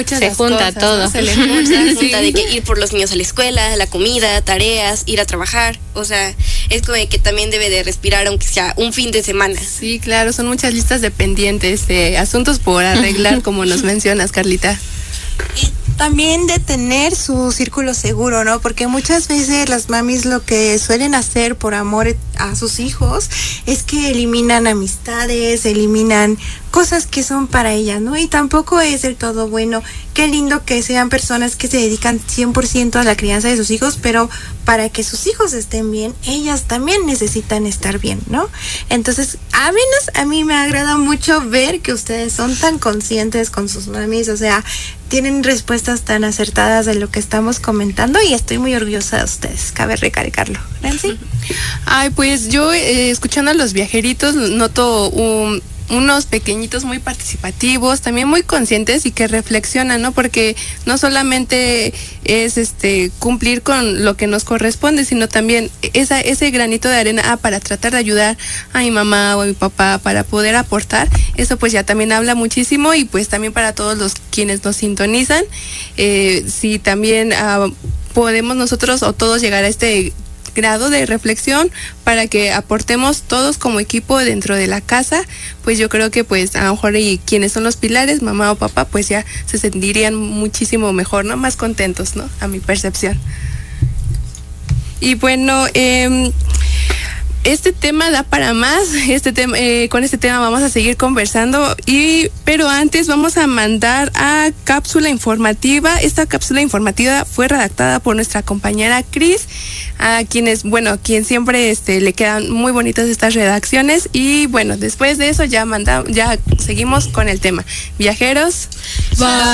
muchas se las junta cosas, todo. ¿no? Se le junta, Se sí. junta de que ir por los niños a la escuela, la comida, tareas, ir a trabajar. O sea, es como de que también debe de respirar aunque sea un fin de semana. Sí, claro, son muchas listas de pendientes, de asuntos por arreglar, como nos mencionas, Carlita. Y también de tener su círculo seguro, ¿no? Porque muchas veces las mamis lo que suelen hacer por amor a sus hijos es que eliminan amistades, eliminan cosas que son para ellas, ¿no? Y tampoco es del todo bueno. Qué lindo que sean personas que se dedican 100% a la crianza de sus hijos, pero para que sus hijos estén bien, ellas también necesitan estar bien, ¿no? Entonces, a menos a mí me agrada mucho ver que ustedes son tan conscientes con sus mamis, o sea, tienen respuestas tan acertadas de lo que estamos comentando y estoy muy orgullosa de ustedes, cabe recalcarlo. ¿Nancy? Ay, pues yo escuchando a los viajeritos noto unos pequeñitos muy participativos, también muy conscientes y que reflexionan, ¿no? Porque no solamente es cumplir con lo que nos corresponde, sino también ese granito de arena para tratar de ayudar a mi mamá o a mi papá para poder aportar. Eso pues ya también habla muchísimo y pues también para todos los quienes nos sintonizan, si también podemos nosotros o todos llegar a este grado de reflexión para que aportemos todos como equipo dentro de la casa, pues yo creo que pues a lo mejor y quienes son los pilares, mamá o papá, pues ya se sentirían muchísimo mejor, ¿no? Más contentos, ¿no? A mi percepción. Y bueno, este tema da para más. Con este tema vamos a seguir conversando, pero antes vamos a mandar a cápsula informativa. Esta cápsula informativa fue redactada por nuestra compañera Cris, a quien siempre le quedan muy bonitas estas redacciones. Y bueno, después de eso ya seguimos con el tema. Viajeros, bye.